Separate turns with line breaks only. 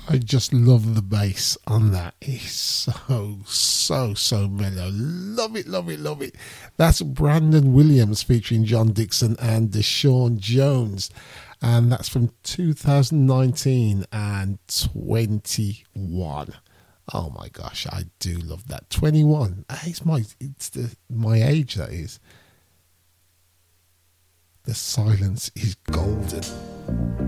I just love the bass on that. It's so mellow. Love it, love it, love it. That's Brandon Williams featuring John Dixon and Deshaun Jones. And that's from 2019 and 21. Oh my gosh, I do love that. 21. It's my age, that is. The silence is golden.